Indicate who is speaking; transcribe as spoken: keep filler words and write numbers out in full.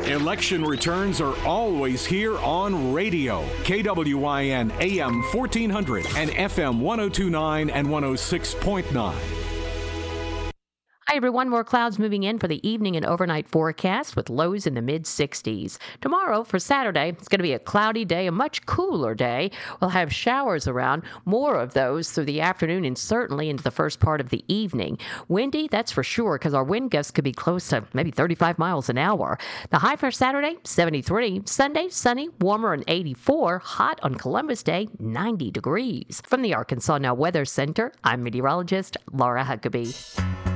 Speaker 1: Election returns are always here on radio. K W I N A M fourteen hundred and F M one oh two point nine and one oh six point nine.
Speaker 2: Hi, everyone. More clouds moving in for the evening and overnight forecast with lows in the mid sixties. Tomorrow, for Saturday, it's going to be a cloudy day, a much cooler day. We'll have showers around, more of those through the afternoon and certainly into the first part of the evening. Windy, that's for sure, because our wind gusts could be close to maybe thirty-five miles an hour. The high for Saturday, seventy-three. Sunday, sunny, warmer and eighty-four. Hot on Columbus Day, ninety degrees. From the Arkansas Now Weather Center, I'm meteorologist Laura Huckabee.